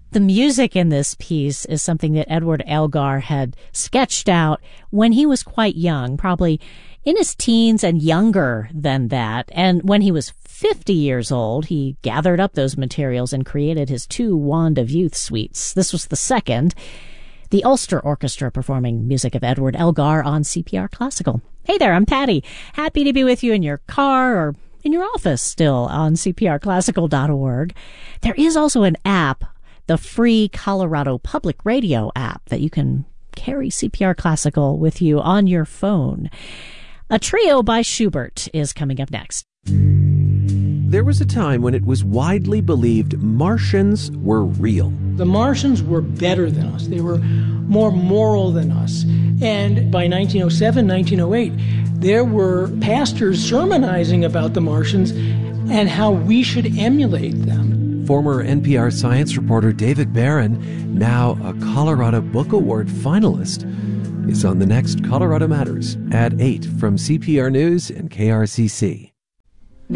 The music in this piece is something that Edward Elgar had sketched out when he was quite young, probably in his teens and younger than that. And when he was 50 years old, he gathered up those materials and created his 2 Wand of Youth suites. This was the second. The Ulster Orchestra performing music of Edward Elgar on CPR Classical. Hey there, I'm Patty. Happy to be with you in your car or in your office still on cprclassical.org. There is also an app, the free Colorado Public Radio app, that you can carry CPR Classical with you on your phone. A trio by Schubert is coming up next. There was a time when it was widely believed Martians were real. The Martians were better than us. They were more moral than us. And by 1907, 1908, there were pastors sermonizing about the Martians and how we should emulate them. Former NPR science reporter David Barron, now a Colorado Book Award finalist, is on the next Colorado Matters at 8 from CPR News and KRCC.